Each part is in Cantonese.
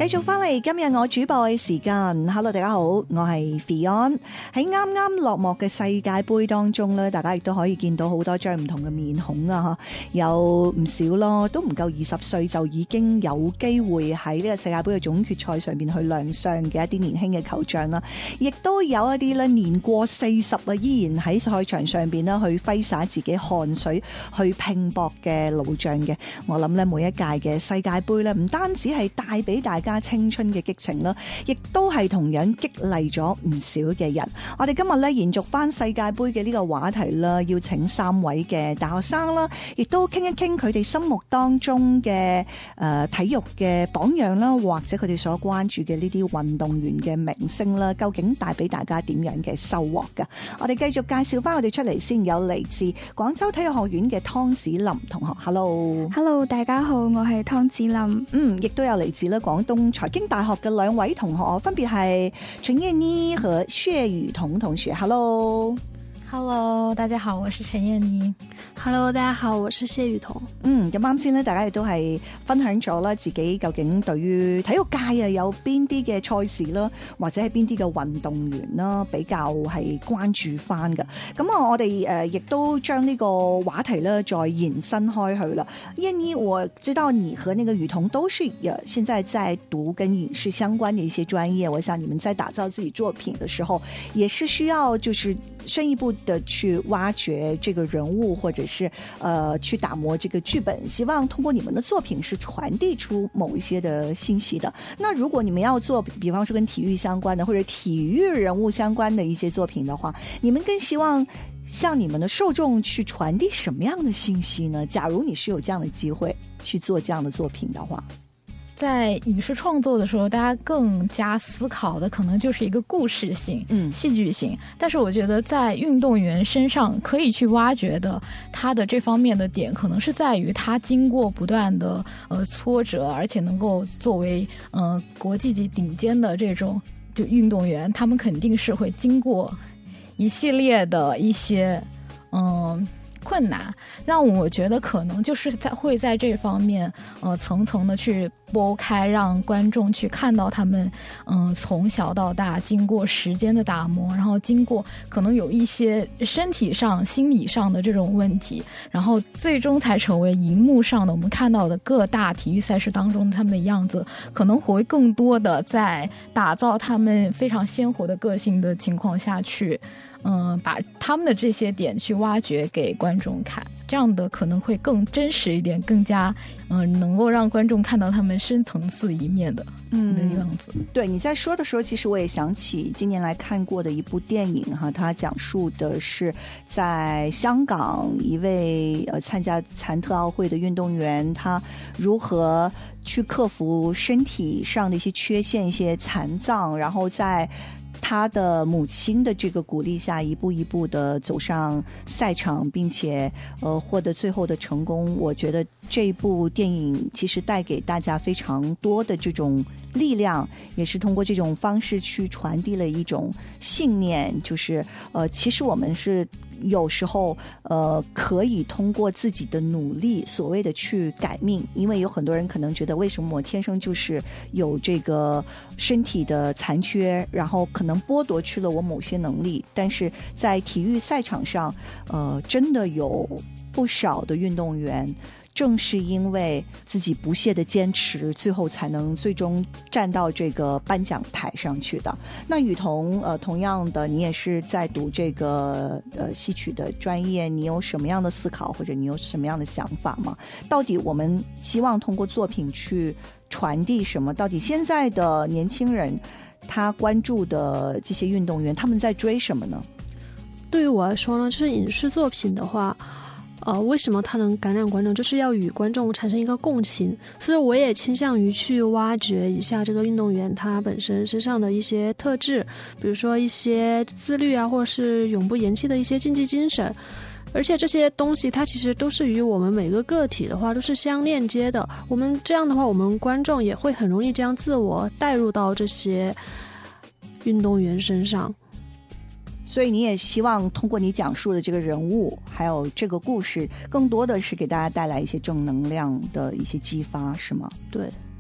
繼續翻嚟今日我主播嘅時間 ，Hello 大家好，我係 Fion。喺啱啱落幕嘅世界盃當中咧，大家亦都可以見到好多張唔同嘅面孔啊，有唔少咯，都唔夠20歲就已經有機會喺呢個世界盃嘅總決賽上面去亮相嘅一啲年輕嘅球將啦，亦都有一啲咧年過40啊，依然喺賽場上邊咧去揮灑自己汗水去拼搏嘅老將嘅。我諗咧每一屆嘅世界盃咧，唔單止係帶俾大家青春嘅激情啦，亦都係同樣激勵咗唔少嘅人。我哋今日咧延續翻世界盃嘅呢個話題啦，要請3位嘅大學生啦，亦都傾一傾佢哋心目當中嘅體育嘅榜樣啦，或者佢哋所關注嘅呢啲運動員嘅明星啦，究竟帶俾大家點樣嘅收穫㗎？我哋繼續介紹翻我哋出嚟先，有嚟自廣州體育學院嘅湯子霖同學。Hello， 大家好，我係湯子霖。 亦都有嚟自咧廣東財經大學嘅2位同學，分別係陳燕妮和謝雨桐同學。Hello， 大家好，我是陳燕妮。 Hello， 大家好，我是謝雨桐。 咁啱先咧，大家亦都係分享咗啦，自己究竟對於體育界啊有邊啲嘅賽事啦，或者係邊啲嘅運動員啦，比較係關注翻嘅。咁啊，我哋亦都將呢個話題咧再延伸開去啦。燕妮，我知道你和那個雨桐都是現在在讀跟影視相關的一些專業，我想你們在打造自己作品的時候，也是需要就是深一步的去挖掘這個人物，或者是去打磨這個劇本，希望通過你們的作品是傳遞出某一些的信息的。那如果你們要做比方說跟體育相關的或者體育人物相關的一些作品的話，你們更希望向你們的受眾去傳遞什麼樣的信息呢？假如你是有這樣的機會去做這樣的作品的話， 在影視創作的時候，大家更加思考的可能就是一個故事性、戲劇性。但是我覺得在運動員身上可以去挖掘的，他的這方面的點，可能是在於他經過不斷的挫折，而且能夠作為國際級頂尖的這種就運動員，他們肯定是會經過一系列的一些困難，讓我覺得可能就是會在這方面層層的去剝開，讓觀眾去看到他們從小到大經過時間的打磨，然後經過可能有一些身體上心理上的這種問題，然後最終才成為熒幕上的我們看到的各大體育賽事當中他們的樣子，可能會更多的在打造他們非常鮮活的個性的情況下去把他們的這些點去挖掘給觀眾看，這樣的可能會更真實一點，更加能夠讓觀眾看到他們深層次一面的樣子。 對，你在說的時候，其實我也想起今年來看過的一部電影哈，它講述的是在香港一位參加殘特奧會的運動員，他如何去克服身體上的一些缺陷、一些殘障，然後在他的母親的這個鼓勵下，一步一步的走上賽場，並且獲得最後的成功。我覺得這部電影其實帶給大家非常多的這種力量，也是通過這種方式去傳遞了一種信念，就是其實我們是有時候可以通過自己的努力所謂的去改命，因為有很多人可能覺得為什麼我天生就是有這個身體的殘缺，然後可能剝奪去了我某些能力，但是在體育賽場上真的有不少的運動員正是因為自己不懈的堅持，最後才能最終站到這個頒獎台上去的。那雨桐同樣的你也是在讀這個戲曲的專業，你有什麼樣的思考或者你有什麼樣的想法嗎？到底我們希望通過作品去傳遞什麼？到底現在的年輕人他關注的這些運動員他們在追什麼呢？ 對於我來說呢，就是影視作品的話為什麼它能感染觀眾，就是要與觀眾產生一個共情，所以我也傾向於去挖掘一下這個運動員他本身身上的一些特質，比如說一些自律啊，或者是永不言棄的一些競技精神，而且這些東西它其實都是與我們每個個體的話都是相鏈接的，我們這樣的話我們觀眾也會很容易將自我帶入到這些運動員身上。 所以你也希望通過你講述的這個人物還有這個故事，更多的是給大家帶來一些正能量的一些激發，是嗎？ 對。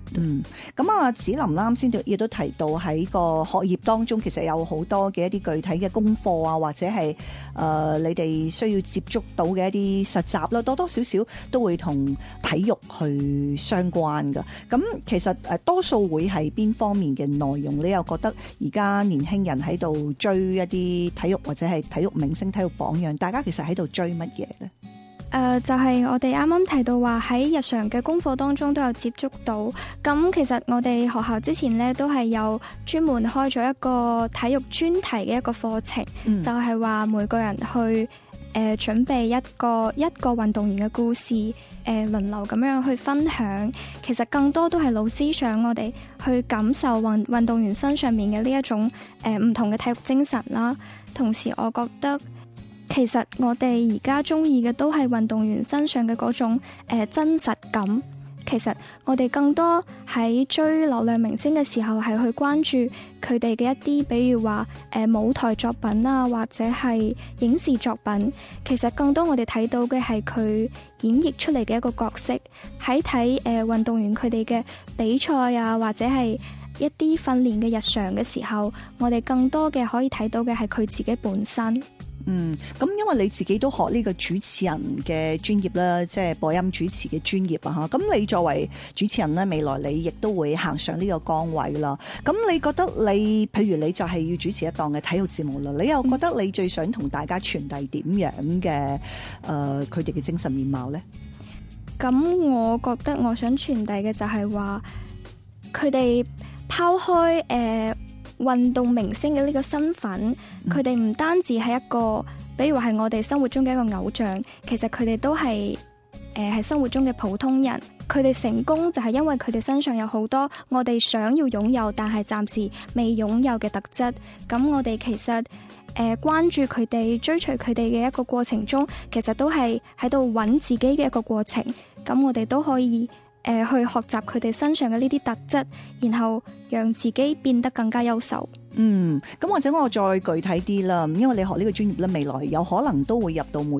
咁啊，子琳啱先亦都提到喺個學業當中，其實有好多嘅一啲具體嘅功課啊，或者係你哋需要接觸到嘅一啲實習啦，多多少少都會同體育去相關㗎。咁其實多數會係邊方面嘅內容？你又覺得而家年輕人喺度追一啲體育或者係體育明星、體育榜樣，大家其實喺度追乜嘢呢？ 就係我哋啱啱提到話喺日常嘅功課當中都有接觸到，咁其實我哋學校之前呢都係有專門開咗一個體育專題嘅一個課程，就係話每個人去準備一個運動員嘅故事，輪流咁樣去分享。其實更多都係老師想我哋去感受運動員身上面嘅呢一種唔同嘅體育精神啦。同時我覺得其實我哋而家中意嘅都係運動員身上嘅嗰種真實感。其實我哋更多喺追流量明星嘅時候，係去關注佢哋嘅一啲，比如話舞台作品啊，或者係影視作品。其實更多我哋睇到嘅係佢演繹出嚟嘅一個角色。喺睇運動員佢哋嘅比賽啊，或者係一啲訓練嘅日常嘅時候，我哋更多嘅可以睇到嘅係佢自己本身。 咁因為你自己都學呢個主持人嘅專業啦，即係播音主持嘅專業啊，咁你作為主持人呢，未來你亦都會行上呢個崗位啦。咁你覺得譬如你就係要主持一檔嘅體育節目啦，你又覺得你最想同大家傳遞點樣嘅佢哋嘅精神面貌呢？ 咁我覺得我想傳遞嘅就係話，佢哋拋開運動明星嘅呢個身份，佢哋唔單止係一個，比如話係我哋生活中嘅一個偶像，其實佢哋都係生活中嘅普通人。佢哋成功就係因為佢哋身上有好多我哋想要擁有但係暫時未擁有嘅特質。咁我哋其實關注佢哋、追隨佢哋嘅一個過程中，其實都係喺度揾自己嘅一個過程。咁我哋都可以去學習佢哋身上嘅呢啲特質，然後讓自己變得更加優秀。 咁或者我再具體啲啦，因為你學呢個專業咧，未來有可能都會入到每